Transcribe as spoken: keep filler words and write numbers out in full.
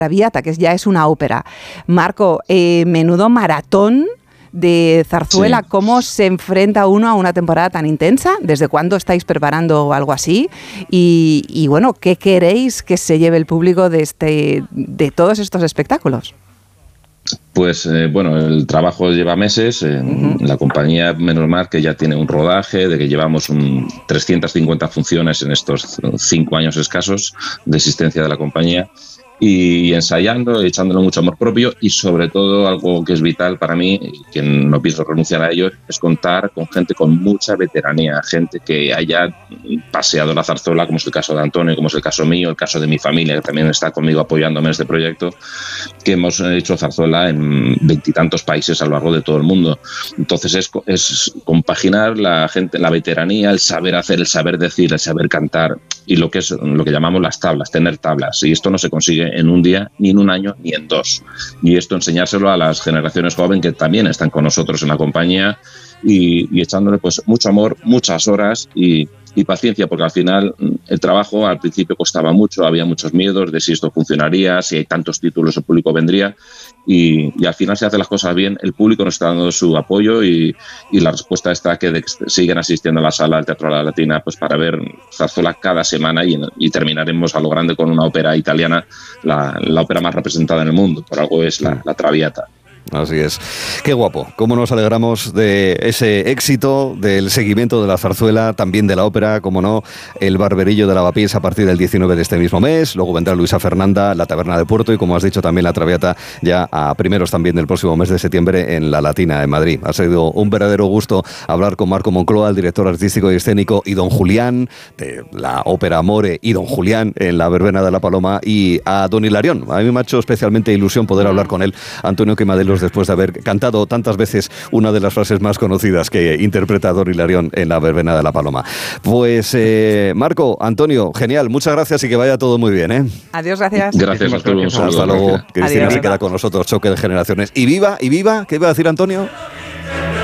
Traviata, que ya es una ópera. Marco, eh, menudo maratón de zarzuela. Sí. ¿Cómo se enfrenta uno a una temporada tan intensa? ¿Desde cuándo estáis preparando algo así? Y, y bueno, ¿qué queréis que se lleve el público de, este, de todos estos espectáculos? Pues eh, bueno, el trabajo lleva meses. Eh, uh-huh. La compañía, menos mal, que ya tiene un rodaje, de que llevamos un trescientas cincuenta funciones en estos cinco años escasos de existencia de la compañía. Y ensayando, echándole mucho amor propio y sobre todo algo que es vital para mí, que no pienso renunciar a ello, es contar con gente con mucha veteranía, gente que haya paseado la zarzuela, como es el caso de Antonio, como es el caso mío, el caso de mi familia, que también está conmigo apoyándome en este proyecto, que hemos hecho zarzuela en veintitantos países a lo largo de todo el mundo. Entonces es, es compaginar la gente, la veteranía, el saber hacer, el saber decir, el saber cantar y lo que es lo que llamamos las tablas, tener tablas. Y esto no se consigue en un día, ni en un año, ni en dos. Y esto enseñárselo a las generaciones jóvenes que también están con nosotros en la compañía y, y echándole pues mucho amor, muchas horas y, y paciencia, porque al final el trabajo al principio costaba mucho, había muchos miedos de si esto funcionaría, si hay tantos títulos el público vendría y, y al final se hacen las cosas bien, el público nos está dando su apoyo y, y la respuesta está que, de que siguen asistiendo a la sala del Teatro de la Latina pues para ver zarzuela cada semana y, y terminaremos a lo grande con una ópera italiana, la, la ópera más representada en el mundo, por algo es la, la Traviata. Así es. Qué guapo. Cómo nos alegramos de ese éxito, del seguimiento de la zarzuela, también de la ópera, como no, el Barberillo de Lavapiés a partir del diecinueve de este mismo mes. Luego vendrá Luisa Fernanda, la Taberna de Puerto y, como has dicho, también la Traviata ya a primeros también del próximo mes de septiembre en la Latina, en Madrid. Ha sido un verdadero gusto hablar con Marco Moncloa, el director artístico y escénico, y don Julián, de la ópera Amore, y don Julián en la Verbena de la Paloma, y a don Hilarión. A mí me ha hecho especialmente ilusión poder hablar con él, Antonio Quemadelos, después de haber cantado tantas veces una de las frases más conocidas que interpreta don Hilarión en la Verbena de la Paloma. Pues eh, Marco, Antonio, genial, muchas gracias y que vaya todo muy bien, ¿eh? Adiós, gracias. Gracias a todos. Hasta luego. Cristina se queda con nosotros, Choque de Generaciones. Y viva, y viva, ¿qué iba a decir Antonio?